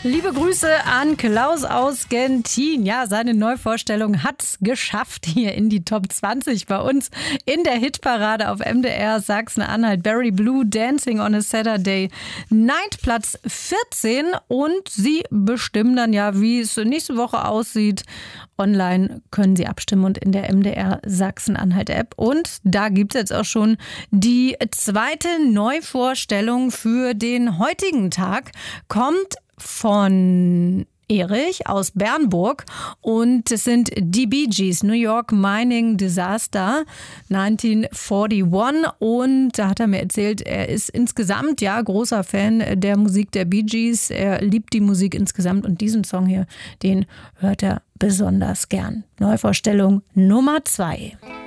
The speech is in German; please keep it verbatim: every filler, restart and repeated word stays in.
Liebe Grüße an Klaus aus Gentin. Ja, seine Neuvorstellung hat's geschafft hier in die Top zwanzig bei uns in der Hitparade auf M D R Sachsen-Anhalt. Barry Blue, Dancing on a Saturday Night, Platz vierzehn. Und Sie bestimmen dann ja, wie es nächste Woche aussieht. Online können Sie abstimmen und in der M D R Sachsen-Anhalt-App. Und da gibt's jetzt auch schon die zweite Neuvorstellung für den heutigen Tag. Kommt von Erich aus Bernburg und es sind die Bee Gees, New York Mining Disaster neunzehnhunderteinundvierzig, und da hat er mir erzählt, er ist insgesamt ja großer Fan der Musik der Bee Gees, er liebt die Musik insgesamt und diesen Song hier, den hört er besonders gern. Neuvorstellung Nummer zwei.